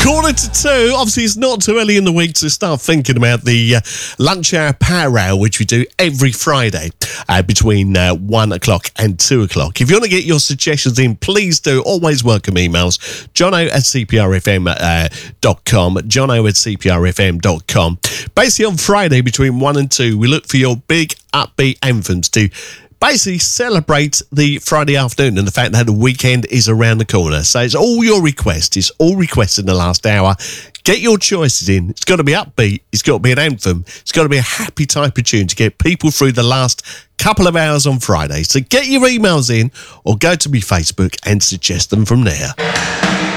1:45. Obviously, it's not too early in the week to start thinking about the lunch hour power hour, which we do every Friday between 1 o'clock and 2 o'clock. If you want to get your suggestions in, please do. Always welcome emails. Jono@cprfm.com. Jono@cprfm.com. Basically, on Friday between 1 and 2, we look for your big upbeat anthems to basically celebrate the Friday afternoon and the fact that the weekend is around the corner. So it's all your requests. It's all requests in the last hour. Get your choices in. It's got to be upbeat. It's got to be an anthem. It's got to be a happy type of tune to get people through the last couple of hours on Friday. So get your emails in or go to my Facebook and suggest them from there.